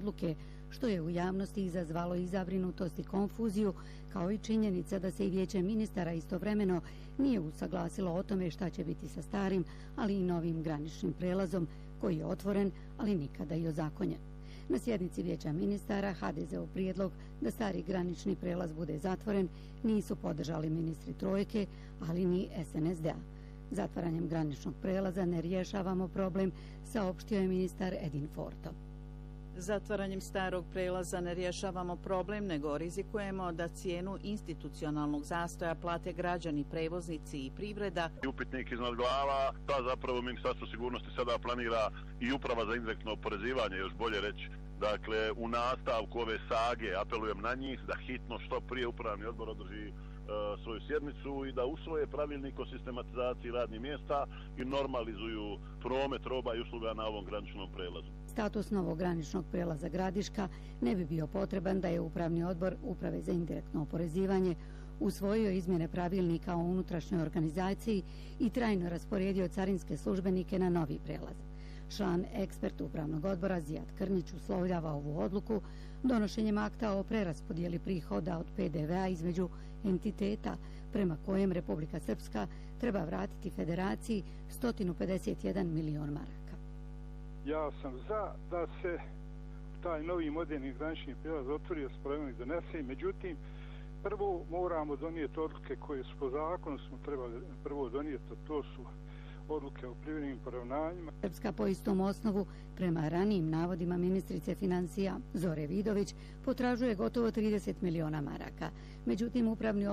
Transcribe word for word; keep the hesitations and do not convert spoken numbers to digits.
odluke, što je u javnosti izazvalo i zabrinutost i konfuziju, kao i činjenica da se i vijeće ministara istovremeno nije usaglasilo o tome šta će biti sa starim, ali i novim graničnim prelazom, koji je otvoren, ali nikada i ozakonjen. Na sjednici vijeća ministara ha de ze ov prijedlog da stari granični prelaz bude zatvoren nisu podržali ministri trojke, ali ni es en es de a. Zatvaranjem graničnog prelaza ne rješavamo problem, saopštio je ministar Edin Forto. Zatvaranjem starog prelaza ne rješavamo problem, nego rizikujemo da cijenu institucionalnog zastoja plate građani, prevoznici i privreda. Upitnik iznad glava, ta zapravo Ministarstvo sigurnosti sada planira i uprava za indirektno oporezivanje, još bolje reći. Dakle, u nastavku ove sage apelujem na njih da hitno što prije upravni odbor održi svoju sjednicu i da usvoje pravilnik o sistematizaciji radnih mjesta i normalizuju promet roba i usluga na ovom graničnom prelazu. Status novog graničnog prelaza Gradiška ne bi bio potreban da je upravni odbor Uprave za indirektno oporezivanje usvojio izmjene pravilnika o unutrašnjoj organizaciji i trajno rasporedio carinske službenike na novi prelaz. Član ekspert upravnog odbora Zijat Krnić uslovljava ovu odluku donošenjem akta o preraspodijeli prihoda od pe de ve a između entiteta, prema kojem Republika Srpska treba vratiti federaciji sto pedeset jedan milion maraka. Ja sam za da se taj novi moderni granični prijelaz otvori, spremno i donese, međutim, prvo moramo donijeti odluke koje su po zakonu smo trebali prvo donijeti, a to su odluke o privremenim poravnanjima. Srpska po istom osnovu, prema ranijim navodima ministrice financija Zore Vidović, potražuje gotovo trideset miliona maraka. Međutim, upravni